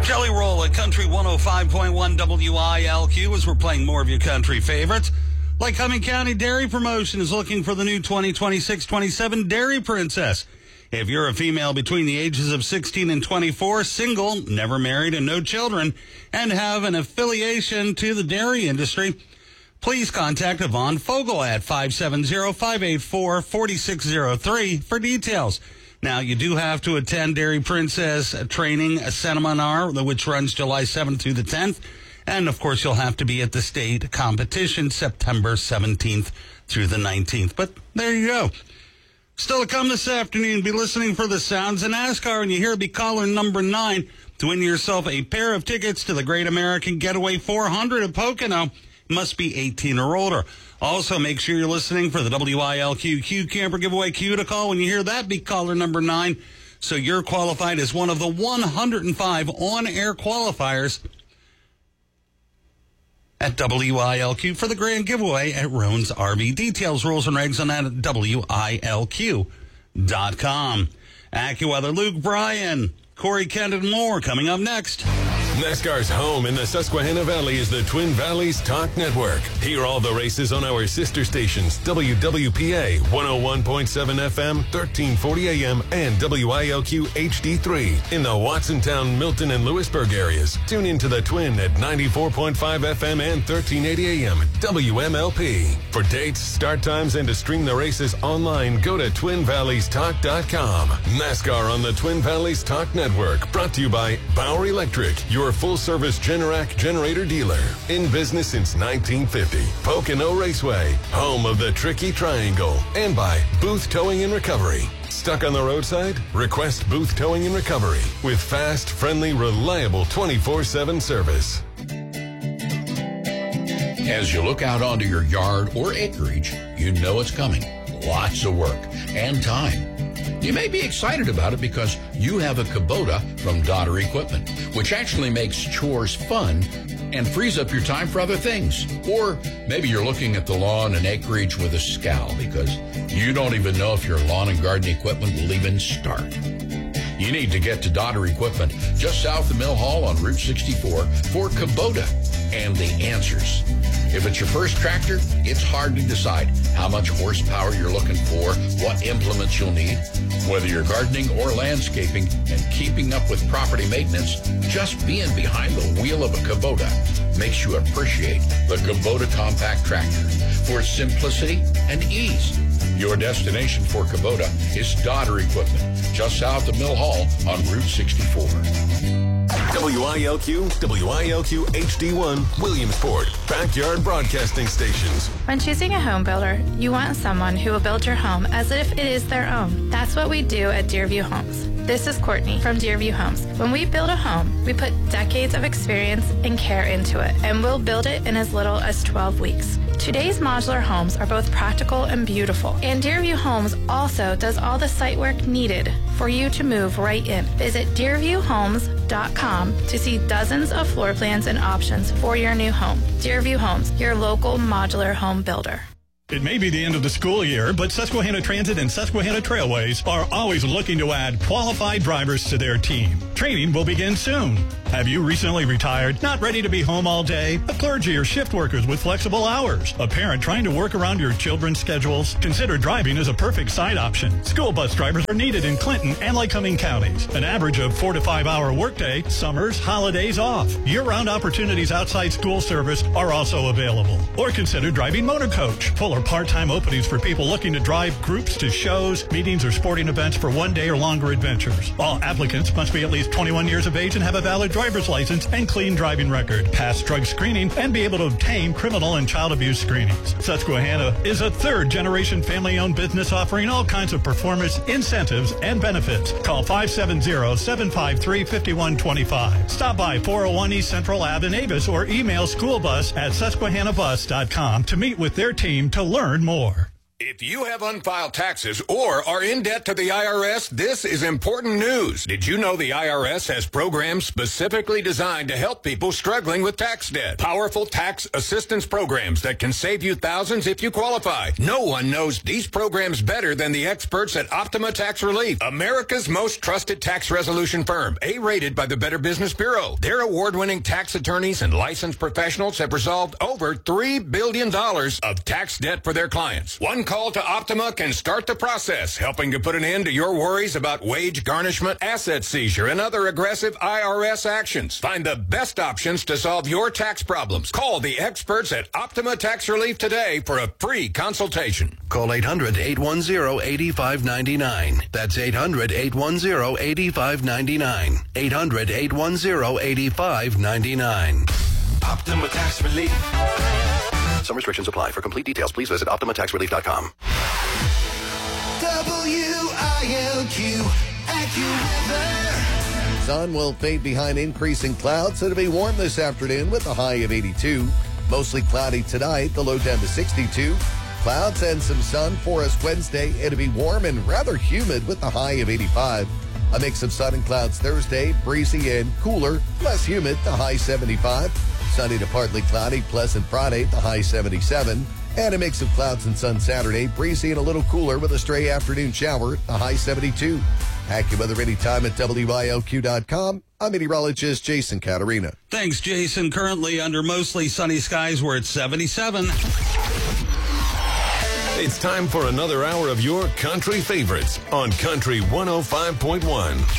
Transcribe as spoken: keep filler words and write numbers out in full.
Jelly Roll at Country one oh five point one W I L Q as we're playing more of your country favorites. Lycoming County Dairy Promotion is looking for the new twenty twenty-six twenty-seven Dairy Princess. If you're a female between the ages of sixteen and twenty-four, single, never married, and no children, and have an affiliation to the dairy industry, please contact Yvonne Fogel at five seven zero, five eight four, four six zero three for details. Now, you do have to attend Dairy Princess training seminar, which runs July seventh through the tenth. And, of course, you'll have to be at the state competition September seventeenth through the nineteenth. But there you go. Still to come this afternoon, be listening for the sounds of NASCAR, and you hear be caller number nine to win yourself a pair of tickets to the Great American Getaway four hundred at Pocono. Must be eighteen or older. Also, make sure you're listening for the W I L Q Q Camper Giveaway Q to call. When you hear that, be caller number nine. So you're qualified as one of the one hundred five on-air qualifiers at W I L Q for the grand giveaway at Roan's R V. Details, rules, and regs on that at W I L Q dot com. AccuWeather, Luke Bryan, Corey Kent, and more coming up next. NASCAR's home in the Susquehanna Valley is the Twin Valleys Talk Network. Hear all the races on our sister stations, W W P A one oh one point seven F M, thirteen forty A M, and W I L Q H D three in the Watsontown, Milton, and Lewisburg areas. Tune into the Twin at ninety-four point five F M and thirteen eighty A M at W M L P. For dates, start times, and to stream the races online, go to twin valleys talk dot com. NASCAR on the Twin Valleys Talk Network, brought to you by Bauer Electric, your full-service Generac generator dealer. In business since nineteen fifty. Pocono Raceway, home of the Tricky Triangle. And by Booth Towing and Recovery. Stuck on the roadside? Request Booth Towing and Recovery with fast, friendly, reliable twenty-four seven service. As you look out onto your yard or acreage, you know it's coming. Lots of work and time. You may be excited about it because you have a Kubota from Dodder Equipment, which actually makes chores fun and frees up your time for other things. Or maybe you're looking at the lawn and acreage with a scowl because you don't even know if your lawn and garden equipment will even start. You need to get to Dodder Equipment just south of Mill Hall on Route sixty-four for Kubota and the answers. If it's your first tractor, it's hard to decide how much horsepower you're looking for, what implements you'll need. Whether you're gardening or landscaping and keeping up with property maintenance, just being behind the wheel of a Kubota makes you appreciate the Kubota Compact Tractor for its simplicity and ease. Your destination for Kubota is Dodder Equipment, just south of Mill Hall on Route sixty-four. W I L Q, W I L Q H D one, Williamsport, backyard broadcasting stations. When choosing a home builder, you want someone who will build your home as if it is their own. That's what we do at Deerview Homes. This is Courtney from Deerview Homes. When we build a home, we put decades of experience and care into it, and we'll build it in as little as twelve weeks. Today's modular homes are both practical and beautiful, and Deerview Homes also does all the site work needed for you to move right in. Visit deerview homes dot com to see dozens of floor plans and options for your new home. Deerview Homes, your local modular home builder. It may be the end of the school year, but Susquehanna Transit and Susquehanna Trailways are always looking to add qualified drivers to their team. Training will begin soon. Have you recently retired, not ready to be home all day? A clergy or shift workers with flexible hours? A parent trying to work around your children's schedules? Consider driving as a perfect side option. School bus drivers are needed in Clinton and Lycoming counties. An average of four to five hour workday, summers, holidays off. Year-round opportunities outside school service are also available. Or consider driving motor coach. Full or part-time openings for people looking to drive groups to shows, meetings, or sporting events for one day or longer adventures. All applicants must be at least twenty-one years of age and have a valid driver's license and clean driving record, pass drug screening, and be able to obtain criminal and child abuse screenings. Susquehanna is a third-generation family-owned business offering all kinds of performance, incentives, and benefits. Call five seven zero, seven five three, five one two five. Stop by four oh one East Central Ave in Avis or email schoolbus at susquehanna bus dot com to meet with their team to learn more. If you have unfiled taxes or are in debt to the I R S, this is important news. Did you know the I R S has programs specifically designed to help people struggling with tax debt? Powerful tax assistance programs that can save you thousands if you qualify. No one knows these programs better than the experts at Optima Tax Relief, America's most trusted tax resolution firm, A-rated by the Better Business Bureau. Their award-winning tax attorneys and licensed professionals have resolved over three billion dollars of tax debt for their clients. One call to Optima can start the process, helping to put an end to your worries about wage garnishment, asset seizure, and other aggressive I R S actions. Find the best options to solve your tax problems. Call the experts at Optima Tax Relief today for a free consultation. Call eight hundred, eight one zero, eight five nine nine. That's eight hundred, eight one zero, eight five nine nine. eight hundred, eight one zero, eight five nine nine. Optima Tax Relief. Some restrictions apply. For complete details, please visit optima tax relief dot com. W I L Q, AccuWeather. Sun will fade behind increasing clouds. It'll be warm this afternoon with a high of eighty-two. Mostly cloudy tonight, the low down to sixty-two. Clouds and some sun for us Wednesday. It'll be warm and rather humid with a high of eighty-five. A mix of sun and clouds Thursday, breezy and cooler, less humid, the high seventy-five. Sunny to partly cloudy, pleasant Friday, the high seventy-seven. And a mix of clouds and sun Saturday, breezy and a little cooler with a stray afternoon shower, the high seventy-two. AccuWeather anytime at W I L Q dot com. I'm meteorologist Jason Caterina. Thanks, Jason. Currently under mostly sunny skies, we're at seventy-seven. It's time for another hour of your country favorites on Country one oh five point one.